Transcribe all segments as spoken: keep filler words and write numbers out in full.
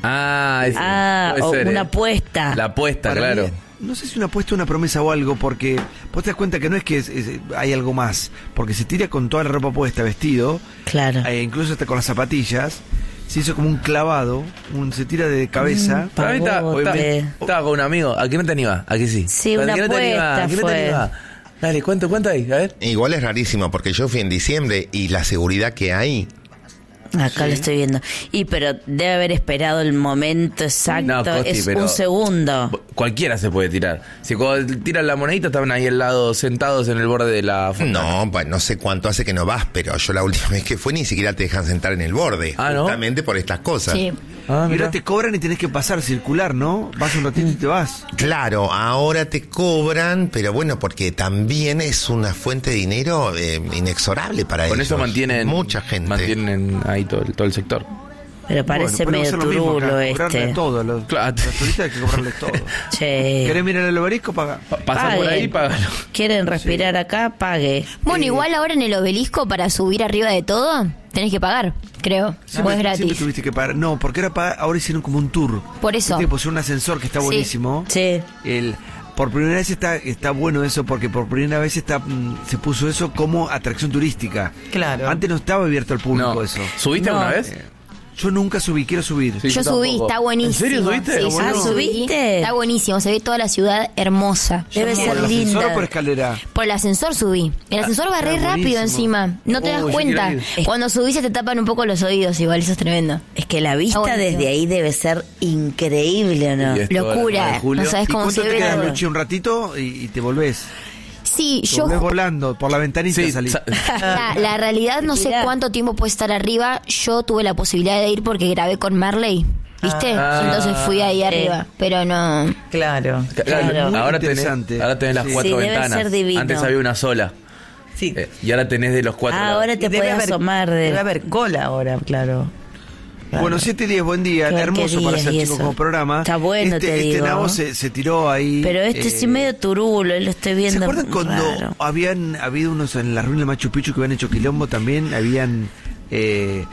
Ah, es, Ah, o ser, una eh. apuesta. La apuesta, Para claro. mí, no sé si una apuesta o una promesa o algo, porque vos te das cuenta que no es que es- es- hay algo más, porque se tira con toda la ropa puesta, vestido, Claro. eh, incluso hasta con las zapatillas, se hizo como un clavado, un, se tira de cabeza. Mm, Para mí está- Pavote. está- estaba con un amigo. ¿A qué no te animás? ¿A qué sí? Sí, ¿A una qué no te animás? ¿A apuesta qué no te fue. animás? Dale, ¿cuánto, cuánto hay? A ver. Igual es rarísimo porque yo fui en diciembre y la seguridad que hay. Acá lo estoy viendo. Y pero debe haber esperado el momento exacto. No, Costi, es pero- un segundo. Cualquiera se puede tirar. Si cuando tiran la monedita estaban ahí al lado sentados en el borde de la fontana. No, pues no sé cuánto hace que no vas, pero yo la última vez que fui ni siquiera te dejan sentar en el borde. Ah, ¿no? Justamente por estas cosas. Sí. Ah, Y mirá. ahora te cobran y tenés que pasar, circular, ¿no? Vas un ratito y te vas. Claro, ahora te cobran, pero bueno, porque también es una fuente de dinero eh, inexorable para ellos. Con eso mantienen mucha gente. mantienen ahí todo el, todo el sector. Pero parece Bueno, medio podemos hacer lo mismo acá, turulo cobrarle este. a todo, los, Claro. los turistas hay que cobrarles todo. Che. ¿Querés mirar el obelisco? Paga. Pa- Pasa por Paguen. ahí, págalo. ¿Quieren respirar acá? Pague. Bueno, Eh, igual ahora en el obelisco para subir arriba de todo tenés que pagar, creo. O es Siempre, siempre gratis. tuviste que pagar. No, porque ahora, paga- ahora hicieron como un tour. Por eso. Viste, pusieron un ascensor que está Sí. buenísimo. Sí. El, por primera vez está, está bueno eso, porque por primera vez está, mm, se puso eso como atracción turística. Claro. Antes no estaba abierto al público No. eso. ¿Subiste No. alguna vez? Yo nunca subí, quiero subir. Sí, Yo yo subí, tampoco. está buenísimo. ¿En serio subiste? Sí, Ah, sí, ¿subiste? Está buenísimo, se ve toda la ciudad hermosa. Debe Yo ser ¿Por el subí. ascensor linda. o por escalera? Por el ascensor subí. El ascensor va ah, re rápido buenísimo. encima. No te Oh, das yo cuenta. quiero ir. Cuando subís se te tapan un poco los oídos, igual, eso es tremendo. Es que la vista buenísimo. desde ahí debe ser increíble, ¿o no? Y es toda la Locura. de julio. No sabes ¿Y cómo cuánto se te ve. quedas, la- Luchi? Un ratito y, y te volvés. Sí, Te yo volvés volando por la ventanita Sí, salís. sa- La, la realidad no sé Mirá. cuánto tiempo puede estar arriba. Yo tuve la posibilidad de ir porque grabé con Marley, ¿viste? Ah. Entonces fui ahí arriba, pero no. Claro. Claro. Muy ahora, tenés, interesante. ahora tenés las Sí. cuatro Sí, debe ventanas. ser divino. Antes había una sola. Sí. Eh, y ahora tenés de los cuatro. Ah, lados. ahora te Debe puedes haber- asomar de... Debe haber cola ahora, claro. Claro. Bueno, siete diez, buen día. Qué- Hermoso qué para días hacer y chicos eso. como programa. Está bueno, este, te este digo. nabo se, se tiró ahí. Pero este eh, sí medio turulo, lo estoy viendo. ¿Se acuerdan cuando raro. habían habido unos en la ruina de Machu Picchu que habían hecho quilombo también? Habían eh,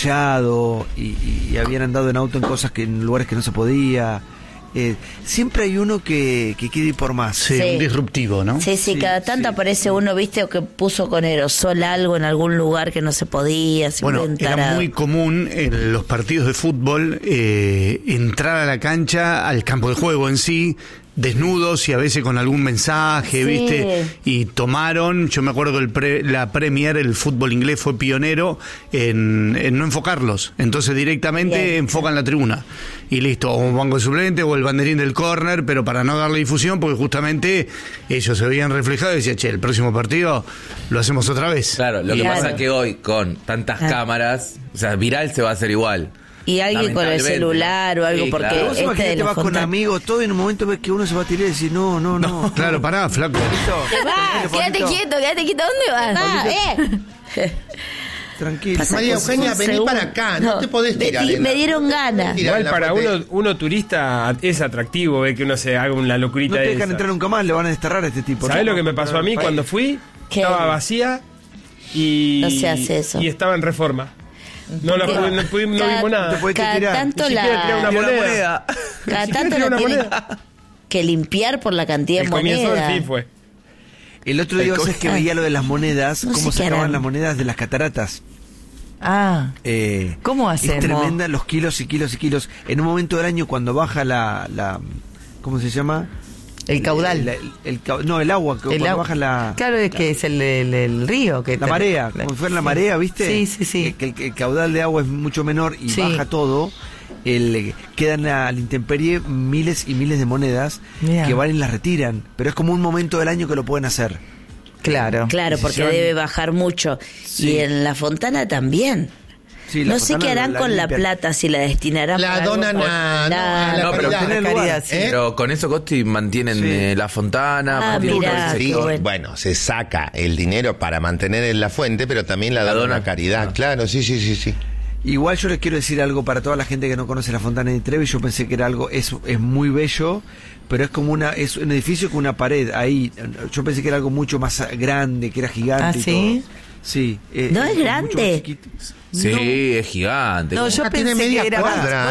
rayado y, y habían andado en auto en cosas que en lugares que no se podía. Eh, siempre hay uno que, que quiere ir por más. Sí, Sí. un disruptivo, ¿no? Sí, sí, Sí, cada tanto sí, aparece uno, viste, o que puso con aerosol algo en algún lugar que no se podía. siempre Bueno, un era tarado. muy común en los partidos de fútbol eh, entrar a la cancha, al campo de juego en sí, desnudos y a veces con algún mensaje, Sí. ¿viste? Y tomaron, yo me acuerdo que el pre- la Premier, el fútbol inglés fue pionero en, en no enfocarlos. Entonces directamente Bien. enfocan la tribuna. Y listo, o un banco de suplente o el banderín del córner, pero para no darle difusión, porque justamente ellos se veían reflejados y decían, che, el próximo partido lo hacemos otra vez. Claro, lo que Claro. pasa es que hoy, con tantas Ah. cámaras, o sea, viral se va a hacer igual. Y alguien con el Lamentablemente. celular o algo, Sí, porque claro. Vos este de imaginate, la vas con fontana- amigos, todo y en un momento ves que uno se va a tirar y decís, no, no, no. Claro, pará, flaco. Te vas, quédate quieto, quédate quieto. ¿Dónde vas? Ah, eh. Tranquilo. Pasa María que es Eugenia, un vení segundo. para acá, no te podés me tirar di- en Me la- dieron ganas. Tirar en Igual la para fuente. uno, uno turista es atractivo ver que uno se haga una No locurita te de dejan esa. entrar nunca más, le van a desterrar a este tipo. ¿Sabés ¿no? lo que me pasó a mí cuando fui? ¿Qué? Estaba vacía y, No se hace eso. y estaba en Reforma. No, la ¿Qué? pude- no, pudimos- no Cada- vimos nada. te puede- Cada tirar. tanto Ni siquiera tirar la... una Tira moneda. Cada Ni tanto siquiera la una tienen moneda. que limpiar por la cantidad El de comienzo del monedas. fin fue. El otro día, vos sabés que veía lo de las monedas, No sé cómo qué sacaban harán. las monedas de las cataratas. Ah, Eh, ¿Cómo Es hacemos? tremenda los kilos y kilos y kilos. En un momento del año cuando baja la... la ¿cómo se llama? el caudal. El, el- el cau- no, el agua, que El cuando agua. baja la... Claro, es que es el, el, el río. Que La marea, como si fuera la marea, ¿viste? Sí, sí, sí. Eh, Que el, que el caudal de agua es mucho menor y Sí. baja todo. El, eh, quedan a la intemperie miles y miles de monedas Mirá. que van y las retiran. Pero es como un momento del año que lo pueden hacer. Claro. Claro, porque debe bajar mucho. Sí. Y en la Fontana también. Sí, la No sé fontana qué harán la con la limpian. plata, si la destinarán La para algo donan por- a- no, la- a la No, pero caridad. tiene La lugar. caridad, sí. ¿Eh? Pero con eso, Costi, mantienen Sí. eh, la fontana, Ah, mantienen mirá. todo el Sí, qué sector. bueno. bueno, se saca el dinero para mantener en la fuente, pero también la, La da dona. una caridad, Ah. claro, sí, sí, sí, sí. Igual yo les quiero decir algo para toda la gente que no conoce la Fontana de Trevi. Yo pensé que era algo, es, es muy bello, pero es como una, es un edificio con una pared ahí. Yo pensé que era algo mucho más grande, que era gigante. ¿Ah, y sí? todo. Sí. eh, ¿No es mucho más grande? chiquito. Sí, es gigante. No, como- yo Ah, tiene pensé media que era cuadra.